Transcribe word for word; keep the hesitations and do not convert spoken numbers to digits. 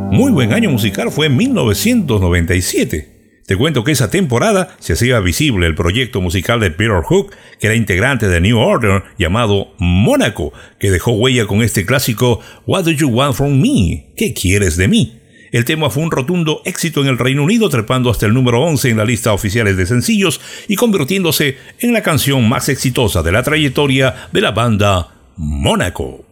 Muy buen año musical fue mil novecientos noventa y siete. Te cuento que esa temporada se hacía visible el proyecto musical de Peter Hook, que era integrante de New Order, llamado Mónaco, que dejó huella con este clásico What Do You Want From Me? ¿Qué quieres de mí? El tema fue un rotundo éxito en el Reino Unido, trepando hasta el número once en la lista oficiales de sencillos y convirtiéndose en la canción más exitosa de la trayectoria de la banda Mónaco.